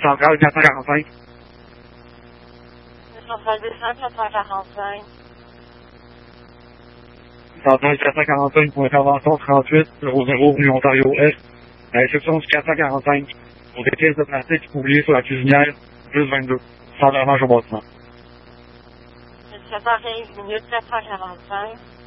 centrale 445. Centrale descente 445. Centrale 445 pour intervention 3800 rue Ontario Est. À l'exception du 445. Pour des pièces de plastique oubliées sur la cuisinière, plus 22. Sans damage au bâtiment. 7h15 minutes 445.